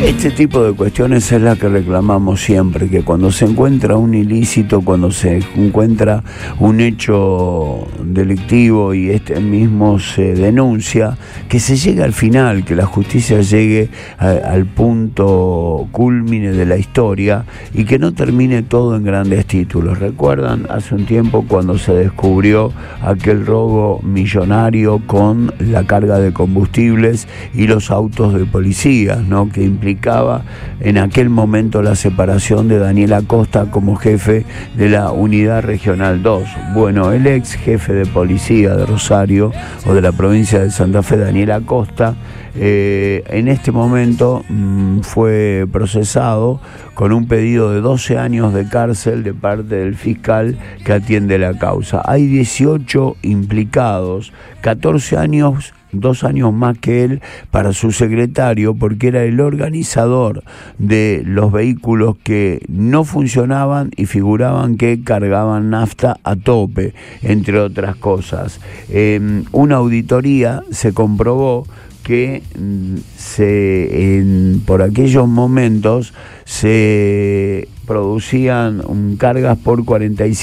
Este tipo de cuestiones es la que reclamamos siempre, que cuando se encuentra un ilícito, cuando se encuentra un hecho delictivo y este mismo se denuncia, que se llegue al final, que la justicia llegue al punto cúlmine de la historia y que no termine todo en grandes títulos. ¿Recuerdan hace un tiempo cuando se descubrió aquel robo millonario con la carga de combustibles y los autos de policías, ¿no?, que implicaba en aquel momento la separación de Daniel Acosta como jefe de la Unidad Regional 2? Bueno, el ex jefe de policía de Rosario o de la provincia de Santa Fe, Daniel Acosta, en este momento fue procesado con un pedido de 12 años de cárcel de parte del fiscal que atiende la causa. Hay 18 implicados, 14 años, 2 años más que él para su secretario, porque era el organizador de los vehículos que no funcionaban y figuraban que cargaban nafta a tope, entre otras cosas. Una auditoría se comprobó que por aquellos momentos se producían cargas por 45